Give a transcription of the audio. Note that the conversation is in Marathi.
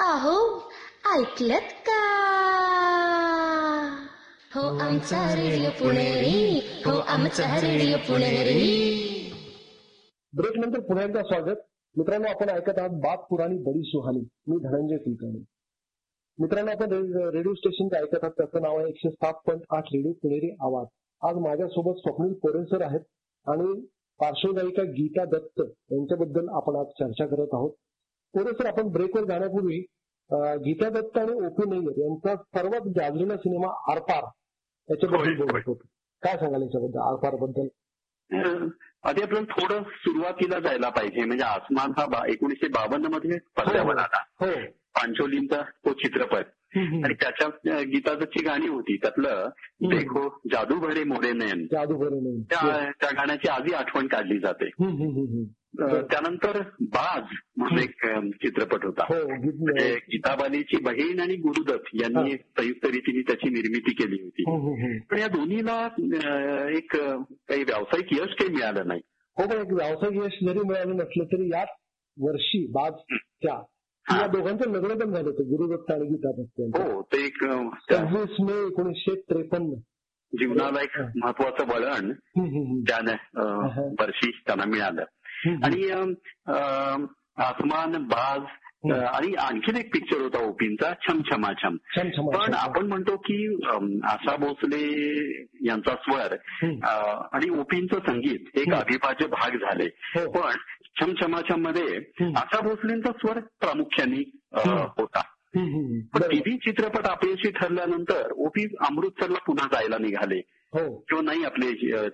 अहो ऐकलत का? हो आमचा रेडिओ पुणेरी, हो आमचा रेडिओ पुणेरी. ब्रेक नंतर पुन्हा एकदा स्वागत. मित्रांनो, आपण ऐकत आहात बात पुराणी बडी सुहानी. मी धनंजय कुलकर्णी. मित्रांनो, आपण रेडिओ स्टेशन ऐकत आहात, त्याचं नाव आहे 107.8 रेडिओ पुणेरी आवाज. आज माझ्यासोबत स्वप्नील पोरेसर आहेत आणि पार्श्वगायिका गीता दत्त यांच्याबद्दल आपण आज चर्चा करत आहोत. पोरेसर, आपण ब्रेकवर जाण्यापूर्वी गीता दत्त आणि ओ.पी. नय्यर यांचा सर्वात गाजलेला सिनेमा आरपार याच्याबद्दल बोलत होतो. काय सांगाल याच्याबद्दल, आरपार बद्दल? आधी आपल्याला थोडं सुरुवातीला जायला पाहिजे. म्हणजे आसमान हा 1952 मध्ये पडद्यावर आला. पांचोलींचा तो चित्रपट आणि त्याच्या गीताची गाणी होती. त्यातलं देखो जादू भरे मोरे नयन, त्या गाण्याची आधी आठवण काढली जाते. त्यानंतर बाज म्हणून एक चित्रपट होता. म्हणजे गीताबालीची बहीण आणि गुरुदत्त यांनी संयुक्त रीतीने त्याची निर्मिती केली होती. पण या दोन्हीला एक काही व्यावसायिक यश काही मिळालं नाही. हो, पण एक व्यावसायिक यश जरी मिळालं नसलं तरी याच वर्षी बाजच्या या दोघांचं लग्न पण झालं होतं, गुरुदत्त आणि गीता दत्त. हो, ते एक 26 मे 1953 जीवनाला एक महत्वाचं वळण त्या वर्षी त्यांना मिळालं. आणि आसमान, बाज आणि आणखीन एक पिक्चर होता ओपींचा, छम छमाछम. पण आपण म्हणतो की आशा भोसले यांचा स्वर आणि ओपींचं संगीत एक अविभाज्य भाग झाले. पण छम छमाछम मध्ये आशा भोसलेंचा स्वर प्रामुख्याने होता. पण टीव्ही चित्रपट अपयशी ठरल्यानंतर ओपी अमृतसरला पुन्हा जायला निघाले किंवा नाही आपले